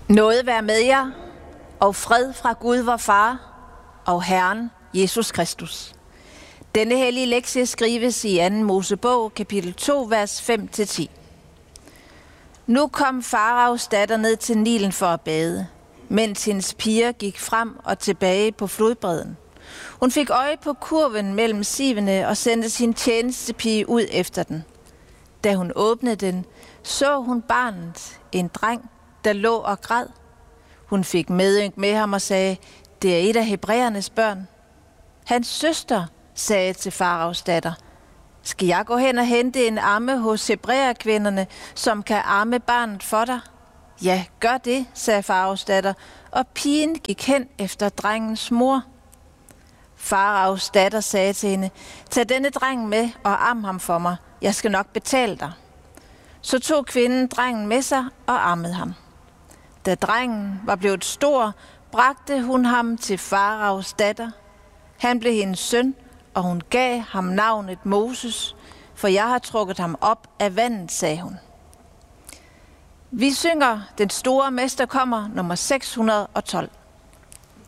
Nåde være med jer, og fred fra Gud vor Far og Herren Jesus Kristus. Denne hellige lektie skrives i 2. Mosebog, kapitel 2, vers 5-10. Nu kom Faraos datter ned til Nilen for at bade, mens hendes piger gik frem og tilbage på flodbredden. Hun fik øje på kurven mellem sivene og sendte sin tjenestepige ud efter den. Da hun åbnede den, så hun barnet, en dreng, der lå og græd. Hun fik medynk med ham og sagde, det er et af hebræernes børn. Hans søster sagde til Faraos datter, skal jeg gå hen og hente en amme hos hebræerkvinderne, som kan amme barnet for dig? Ja, gør det, sagde Faraos datter, og pigen gik hen efter drengens mor. Faraos datter sagde til hende, tag denne dreng med og am ham for mig, jeg skal nok betale dig. Så tog kvinden drengen med sig og ammede ham. Da drengen var blevet stor, bragte hun ham til Faraos datter. Han blev hendes søn, og hun gav ham navnet Moses, for jeg har trukket ham op af vandet, sagde hun. Vi synger Den store mester kommer, nummer 612.